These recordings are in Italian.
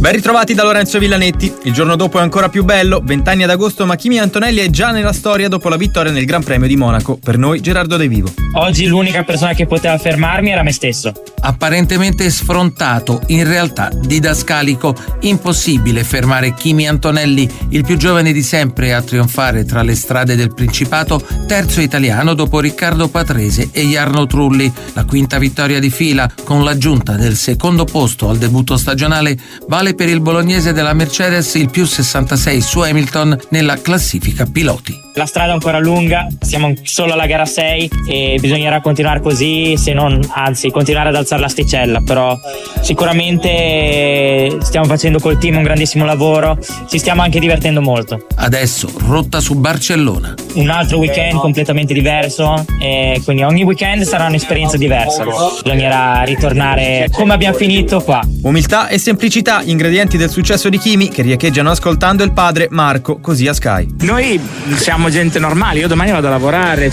Ben ritrovati da Lorenzo Villanetti. Il giorno dopo è ancora più bello, 20 anni ad agosto, ma Kimi Antonelli è già nella storia dopo la vittoria nel Gran Premio di Monaco. Per noi Gerardo De Vivo. Oggi l'unica persona che poteva fermarmi era me stesso. Apparentemente sfrontato, in realtà didascalico, impossibile fermare Kimi Antonelli, il più giovane di sempre a trionfare tra le strade del Principato, terzo italiano dopo Riccardo Patrese e Jarno Trulli. La quinta vittoria di fila, con l'aggiunta del secondo posto al debutto stagionale, vale per il bolognese della Mercedes il più 66 su Hamilton nella classifica piloti. La strada è ancora lunga, siamo solo alla gara 6 e bisognerà continuare così, se non, anzi, continuare ad alzare l'asticella, però sicuramente stiamo facendo col team un grandissimo lavoro, ci stiamo anche divertendo molto. Adesso rotta su Barcellona. Un altro weekend completamente diverso e quindi ogni weekend sarà un'esperienza diversa. Bisognerà ritornare come abbiamo finito qua. Umiltà e semplicità, ingredienti del successo di Kimi, che riecheggiano ascoltando il padre Marco, così a Sky. Noi siamo gente normale, io domani vado a lavorare,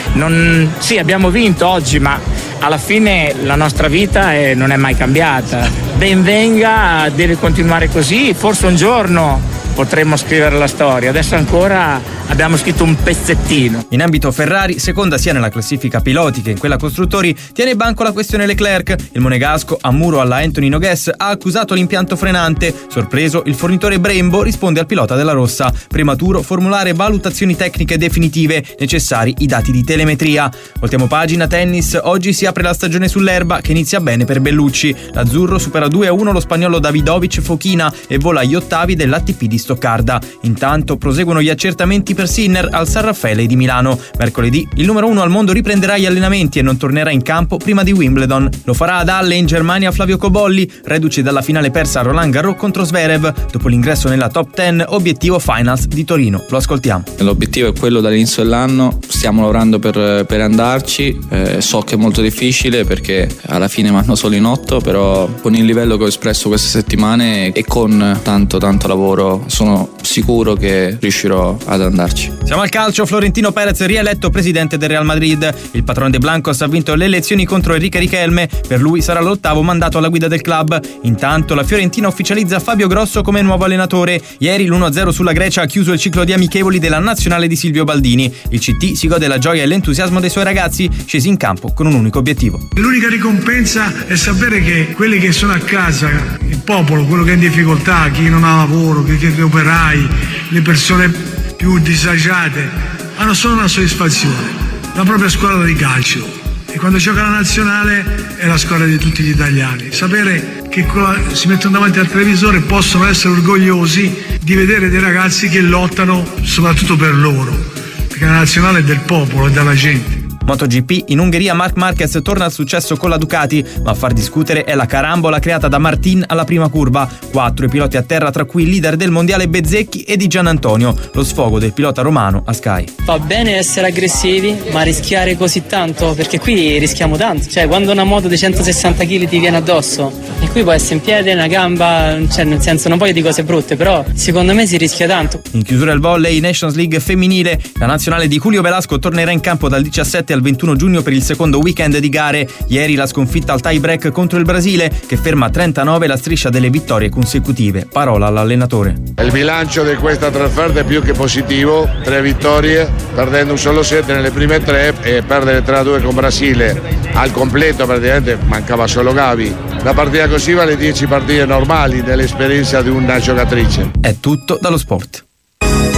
sì, abbiamo vinto oggi, ma alla fine la nostra vita non è mai cambiata. Ben venga, deve continuare così, forse un giorno potremmo scrivere la storia, adesso ancora abbiamo scritto un pezzettino. In ambito Ferrari, seconda sia nella classifica piloti che in quella costruttori, tiene banco la questione Leclerc. Il monegasco, a muro alla Anthony Nogues, ha accusato l'impianto frenante. Sorpreso, il fornitore Brembo risponde al pilota della rossa: prematuro formulare valutazioni tecniche definitive, necessari i dati di telemetria. Voltiamo pagina, tennis. Oggi si apre la stagione sull'erba, che inizia bene per Bellucci. L'azzurro supera 2-1 lo spagnolo Davidovic Fokina e vola agli ottavi dell'ATP di Stoccarda. Intanto proseguono gli accertamenti per Sinner al San Raffaele di Milano. Mercoledì il numero 1 al mondo riprenderà gli allenamenti e non tornerà in campo prima di Wimbledon. Lo farà ad Halle in Germania Flavio Cobolli, reduce dalla finale persa a Roland Garros contro Zverev. Dopo l'ingresso nella top 10, obiettivo Finals di Torino. Lo ascoltiamo. L'obiettivo è quello dall'inizio dell'anno, stiamo lavorando per andarci, so che è molto difficile perché alla fine vanno solo in 8, però con il livello che ho espresso queste settimane e con tanto lavoro sono sicuro che riuscirò ad andarci. Siamo al calcio. Florentino Perez rieletto presidente del Real Madrid. Il patrone dei Blancos ha vinto le elezioni contro Enrique Riquelme. Per lui sarà l'8º mandato alla guida del club. Intanto la Fiorentina ufficializza Fabio Grosso come nuovo allenatore. Ieri l'1-0 sulla Grecia ha chiuso il ciclo di amichevoli della nazionale di Silvio Baldini. Il CT si gode la gioia e l'entusiasmo dei suoi ragazzi, scesi in campo con un unico obiettivo. L'unica ricompensa è sapere che quelli che sono a casa, il popolo, quello che è in difficoltà, chi non ha lavoro, gli operai, le persone più disagiate, hanno solo una soddisfazione: la propria squadra di calcio. E quando gioca la nazionale è la squadra di tutti gli italiani. Sapere che si mettono davanti al televisore possono essere orgogliosi di vedere dei ragazzi che lottano soprattutto per loro, perché la nazionale è del popolo e della gente. MotoGP, in Ungheria Marc Marquez torna al successo con la Ducati, ma a far discutere è la carambola creata da Martin alla prima curva. 4 i piloti a terra, tra cui il leader del mondiale Bezzecchi e Di Giannantonio. Lo sfogo del pilota romano a Sky. Va bene essere aggressivi, ma rischiare così tanto, perché qui rischiamo tanto. Quando una moto di 160 kg ti viene addosso e qui può essere in piede, una gamba, nel senso, non voglio di cose brutte, però secondo me si rischia tanto. In chiusura il volley, Nations League femminile, la nazionale di Julio Velasco tornerà in campo dal 17 al 21 giugno per il secondo weekend di gare. Ieri la sconfitta al tie break contro il Brasile, che ferma a 39 la striscia delle vittorie consecutive. Parola all'allenatore. Il bilancio di questa trasferta è più che positivo: 3 vittorie, perdendo un solo set nelle prime 3 e perdere 3-2 con Brasile al completo, praticamente mancava solo Gavi. La partita così vale 10 partite normali nell'esperienza di una giocatrice. È tutto dallo sport.